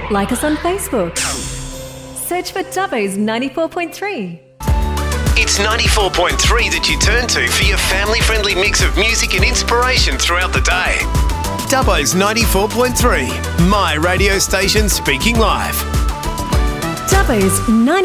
Like us on Facebook. Search for Dubbo's 94.3. It's 94.3 that you turn to for your family-friendly mix of music and inspiration throughout the day. Dubbo's 94.3, my radio station speaking live. Dubbo's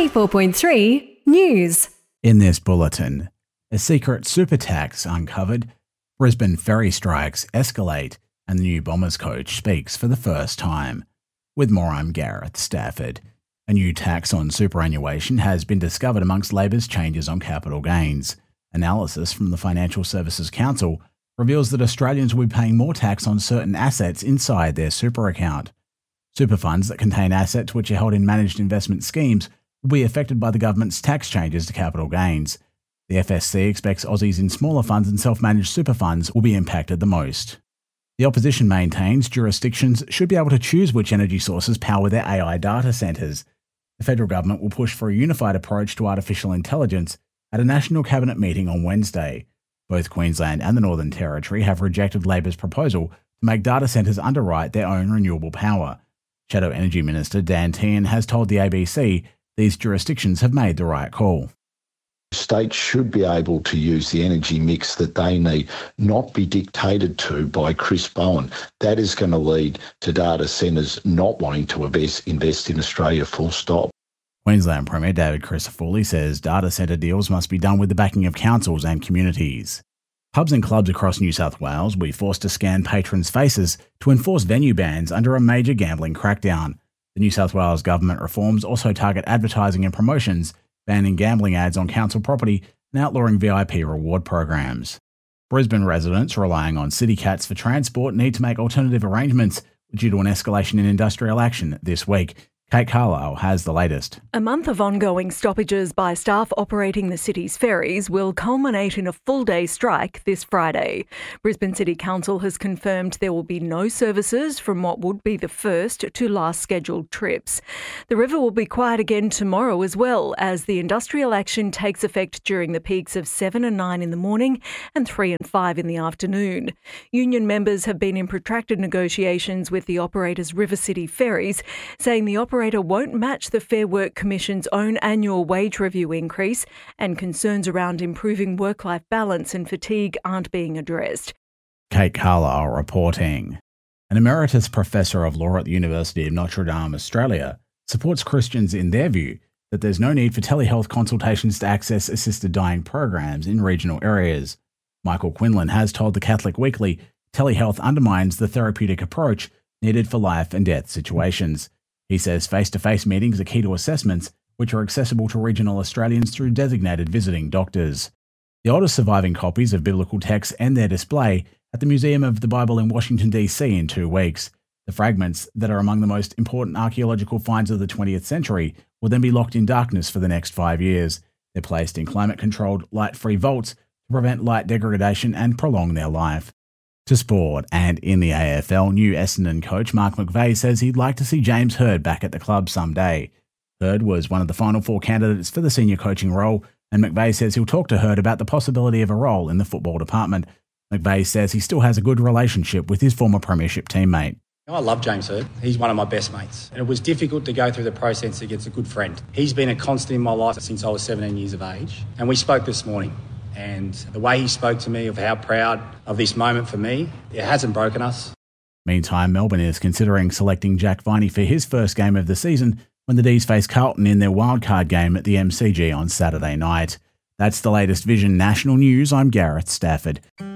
94.3 News. In this bulletin, a secret super tax uncovered, Brisbane ferry strikes escalate, and the new Bombers coach speaks for the first time. With more, I'm Gareth Stafford. A new tax on superannuation has been discovered amongst Labor's changes on capital gains. Analysis from the Financial Services Council reveals that Australians will be paying more tax on certain assets inside their super account. Super funds that contain assets which are held in managed investment schemes will be affected by the government's tax changes to capital gains. The FSC expects Aussies in smaller funds and self-managed super funds will be impacted the most. The opposition maintains jurisdictions should be able to choose which energy sources power their AI data centres. The federal government will push for a unified approach to artificial intelligence at a National Cabinet meeting on Wednesday. Both Queensland and the Northern Territory have rejected Labor's proposal to make data centres underwrite their own renewable power. Shadow Energy Minister Dan Tehan has told the ABC these jurisdictions have made the right call. States should be able to use the energy mix that they need, not be dictated to by Chris Bowen. That is going to lead to data centres not wanting to invest in Australia, full stop. Queensland Premier David Crisafulli says data centre deals must be done with the backing of councils and communities. Pubs and clubs across New South Wales will be forced to scan patrons' faces to enforce venue bans under a major gambling crackdown. The New South Wales government reforms also target advertising and promotions, banning gambling ads on council property and outlawing VIP reward programs. Brisbane residents relying on city cats for transport need to make alternative arrangements due to an escalation in industrial action this week. Kate Carlisle has the latest. A month of ongoing stoppages by staff operating the city's ferries will culminate in a full-day strike this Friday. Brisbane City Council has confirmed there will be no services from what would be the first to last scheduled trips. The river will be quiet again tomorrow as well, as the industrial action takes effect during the peaks of 7 and 9 in the morning and 3 and 5 in the afternoon. Union members have been in protracted negotiations with the operator's River City Ferries, saying the operator won't match the Fair Work Commission's own annual wage review increase, and concerns around improving work-life balance and fatigue aren't being addressed. Kate Carlisle reporting. An emeritus professor of law at the University of Notre Dame, Australia, supports Christians in their view that there's no need for telehealth consultations to access assisted dying programs in regional areas. Michael Quinlan has told the Catholic Weekly telehealth undermines the therapeutic approach needed for life and death situations. He says face-to-face meetings are key to assessments, which are accessible to regional Australians through designated visiting doctors. The oldest surviving copies of biblical texts end their display at the Museum of the Bible in Washington, D.C. in 2 weeks. The fragments that are among the most important archaeological finds of the 20th century will then be locked in darkness for the next 5 years. They're placed in climate-controlled, light-free vaults to prevent light degradation and prolong their life. To sport, and in the AFL, new Essendon coach Mark McVeigh says he'd like to see James Hird back at the club someday. Hird was one of the final 4 candidates for the senior coaching role, and McVeigh says he'll talk to Hird about the possibility of a role in the football department. McVeigh says he still has a good relationship with his former premiership teammate. I love James Hird. He's one of my best mates. And it was difficult to go through the process against a good friend. He's been a constant in my life since I was 17 years of age. And we spoke this morning. And the way he spoke to me of how proud of this moment for me, it hasn't broken us. Meantime, Melbourne is considering selecting Jack Viney for his first game of the season when the D's face Carlton in their wildcard game at the MCG on Saturday night. That's the latest Vision National News. I'm Gareth Stafford.